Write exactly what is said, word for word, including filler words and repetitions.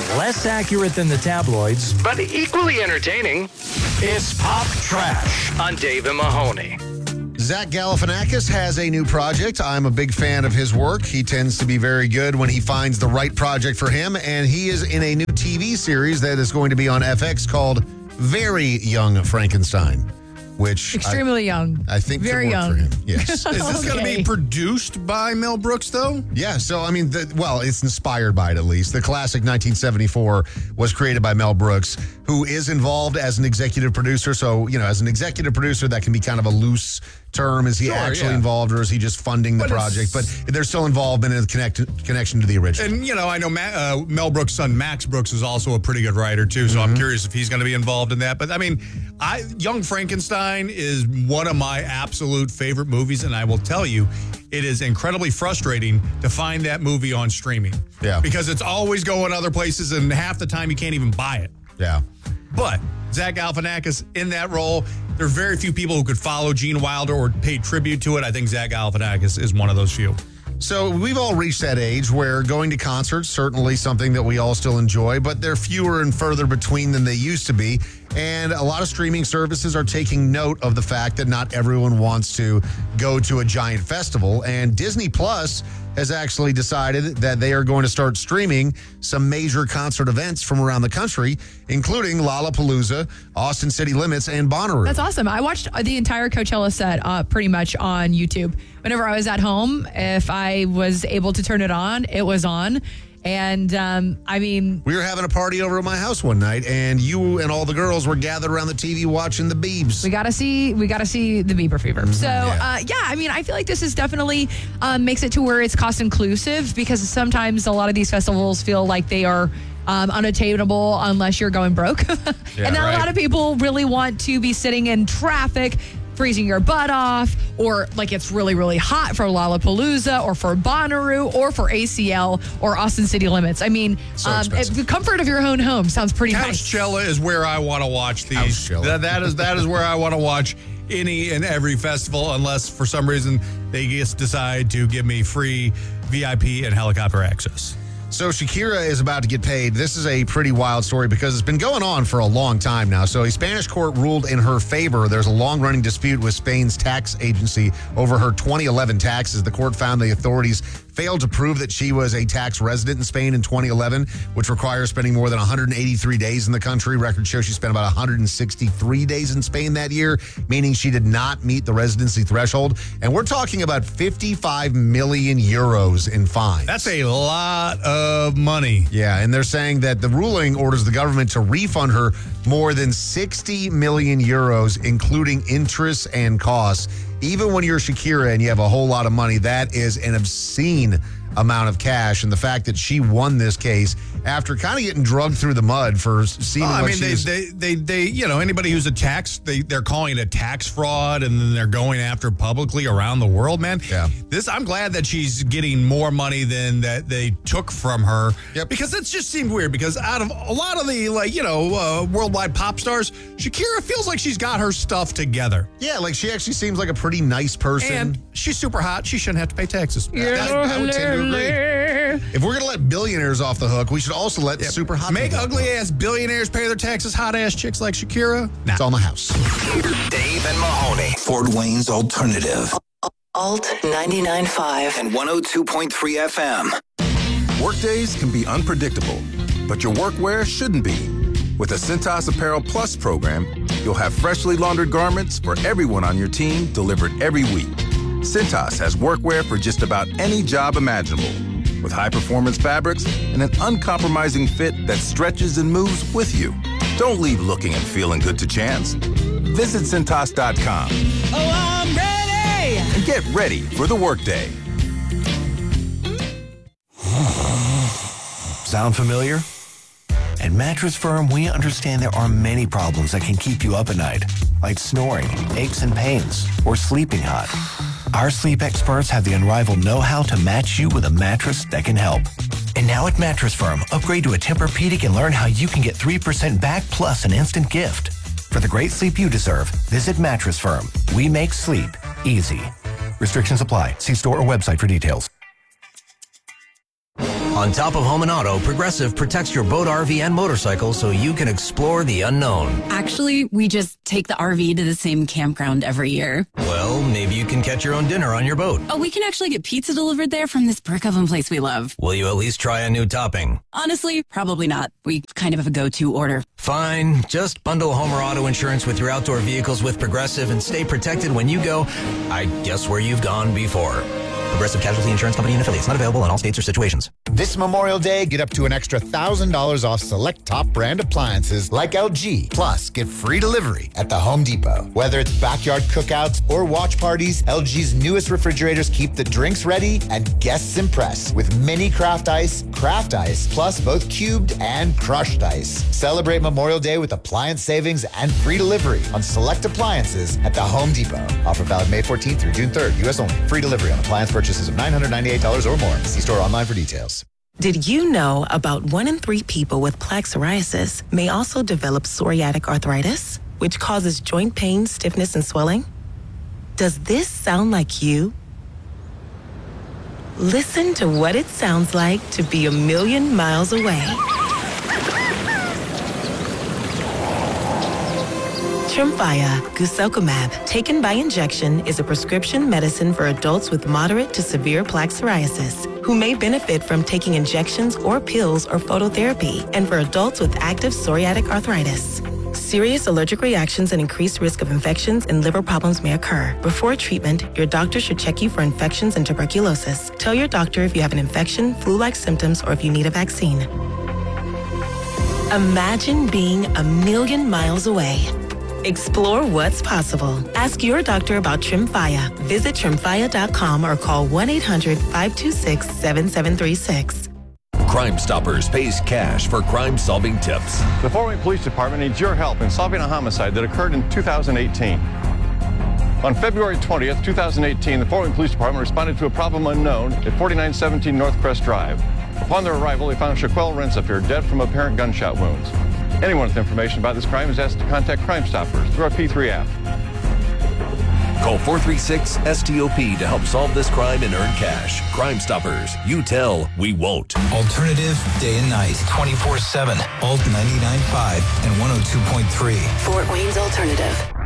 Less accurate than the tabloids, but equally entertaining. It's Pop Trash on Dave and Mahoney. Zach Galifianakis has a new project. I'm a big fan of his work. He tends to be very good when he finds the right project for him, and he is in a new T V series that is going to be on F X called Very Young Frankenstein, which extremely I, young. I think very could work young for him. Yes. Is this Okay. going to be produced by Mel Brooks, though? Yeah, so, I mean, the, well, it's inspired by it, at least. The classic nineteen seventy-four was created by Mel Brooks, who is involved as an executive producer. So, you know, as an executive producer, that can be kind of a loose term. Is he Sure, actually yeah. involved, or is he just funding the But project? it's- But there's still involvement in the connect, connection to the original. And, you know, I know Ma- uh, Mel Brooks' son, Max Brooks, is also a pretty good writer, too. So I'm curious if he's going to be involved in that. But, I mean, I Young Frankenstein is one of my absolute favorite movies. And I will tell you, it is incredibly frustrating to find that movie on streaming. Yeah. Because it's always going other places, and half the time you can't even buy it. Yeah. But Zach Galifianakis in that role, there are very few people who could follow Gene Wilder or pay tribute to it. I think Zach Galifianakis is one of those few. So we've all reached that age where going to concerts, certainly something that we all still enjoy, but they're fewer and further between than they used to be. And a lot of streaming services are taking note of the fact that not everyone wants to go to a giant festival. And Disney Plus has actually decided that they are going to start streaming some major concert events from around the country, including Lollapalooza, Austin City Limits, and Bonnaroo. That's awesome. I watched the entire Coachella set uh, pretty much on YouTube. Whenever I was at home, if I was able to turn it on, it was on. And um, I mean, We were having a party over at my house one night, and you and all the girls were gathered around the T V watching the Biebs. we gotta see, we gotta see the Bieber fever. So yeah. Uh, yeah, I mean, I feel like this is definitely um, makes it to where it's cost inclusive, because sometimes a lot of these festivals feel like they are um, unattainable unless you're going broke, and then right. a lot of people really want to be sitting in traffic, freezing your butt off, or like it's really, really hot for Lollapalooza or for Bonnaroo or for A C L or Austin City Limits. I mean, So um, expensive. the comfort of your own home sounds pretty nice. Couchella is where I want to watch these. Couchella. That, that is that is where I want to watch any and every festival, unless for some reason they just decide to give me free V I P and helicopter access. So Shakira is about to get paid. This is a pretty wild story because it's been going on for a long time now. So a Spanish court ruled in her favor. There's a long-running dispute with Spain's tax agency over her twenty eleven taxes. The court found the authorities failed to prove that she was a tax resident in Spain in twenty eleven, which requires spending more than one hundred eighty-three days in the country. Records show she spent about one hundred sixty-three days in Spain that year, meaning she did not meet the residency threshold. And we're talking about fifty-five million euros in fines. That's a lot of money. Yeah, and they're saying that the ruling orders the government to refund her more than sixty million euros, including interest and costs. Even when you're Shakira and you have a whole lot of money, that is an obscene amount of cash. And the fact that she won this case after kind of getting drugged through the mud for seeming Oh, I like mean, they, she's... they, they, they, you know, anybody who's a tax, they, they're calling it a tax fraud, and then they're going after publicly around the world, man. Yeah. This, I'm glad that she's getting more money than that they took from her. Yep. Because it just seemed weird, because out of a lot of the, like, you know, uh, worldwide pop stars, Shakira feels like she's got her stuff together. Yeah, like she actually seems like a pretty nice person. And she's super hot. She shouldn't have to pay taxes. That- I would tend to agree. If we're going to let billionaires off the hook, we should also let super hot Make people off the ugly hook. ass billionaires pay their taxes, hot ass chicks like Shakira? Nah. It's on the house. Dave and Mahoney. Fort Wayne's Alternative. Alt ninety-nine point five. And one oh two point three F M. Workdays can be unpredictable, but your workwear shouldn't be. With a Cintas Apparel Plus program, you'll have freshly laundered garments for everyone on your team delivered every week. Cintas has workwear for just about any job imaginable, with high-performance fabrics and an uncompromising fit that stretches and moves with you. Don't leave looking and feeling good to chance. Visit Cintas dot com. Oh, I'm ready! And get ready for the workday. Sound familiar? At Mattress Firm, we understand there are many problems that can keep you up at night, like snoring, aches and pains, or sleeping hot. Our sleep experts have the unrivaled know-how to match you with a mattress that can help. And now at Mattress Firm, upgrade to a Tempur-Pedic and learn how you can get three percent back plus an instant gift. For the great sleep you deserve, visit Mattress Firm. We make sleep easy. Restrictions apply. See store or website for details. On top of home and auto, Progressive protects your boat, R V, and motorcycle so you can explore the unknown. Actually, we just take the R V to the same campground every year. Well, maybe you can catch your own dinner on your boat. Oh, we can actually get pizza delivered there from this brick oven place we love. Will you at least try a new topping? Honestly, probably not. We kind of have a go-to order. Fine. Just bundle home or auto insurance with your outdoor vehicles with Progressive and stay protected when you go, I guess, where you've gone before. Progressive Casualty Insurance Company and affiliates. Not available in all states or situations. This Memorial Day, get up to an extra one thousand dollars off select top brand appliances like L G. Plus, get free delivery at the Home Depot. Whether it's backyard cookouts or watch parties, L G's newest refrigerators keep the drinks ready and guests impressed with mini craft ice, craft ice, plus both cubed and crushed ice. Celebrate Memorial Day with appliance savings and free delivery on select appliances at the Home Depot. Offer valid May fourteenth through June third. U S only. Free delivery on appliance purchases of nine hundred ninety-eight dollars or more. See store online for details. Did you know about one in three people with plaque psoriasis may also develop psoriatic arthritis, which causes joint pain, stiffness, and swelling? Does this sound like you? Listen to what it sounds like to be a million miles away. Tremfya, guselkumab, taken by injection, is a prescription medicine for adults with moderate to severe plaque psoriasis who may benefit from taking injections or pills or phototherapy, and for adults with active psoriatic arthritis. Serious allergic reactions and increased risk of infections and liver problems may occur. Before treatment, your doctor should check you for infections and tuberculosis. Tell your doctor if you have an infection, flu-like symptoms, or if you need a vaccine. Imagine being a million miles away. Explore what's possible. Ask your doctor about Tremfya. Visit tremfya dot com or call one eight hundred five two six seven seven three six. Crime Stoppers pays cash for crime-solving tips. The Fort Wayne Police Department needs your help in solving a homicide that occurred in two thousand eighteen. On February twentieth, two thousand eighteen, the Fort Wayne Police Department responded to a problem unknown at forty-nine seventeen North Crest Drive. Upon their arrival, they found Shaquelle Rensafier dead from apparent gunshot wounds. Anyone with information about this crime is asked to contact Crime Stoppers through our P three app. Call four three six S T O P to help solve this crime and earn cash. Crime Stoppers. You tell, we won't. Alternative day and night, twenty-four seven. Alt ninety-nine point five and one oh two point three. Fort Wayne's Alternative.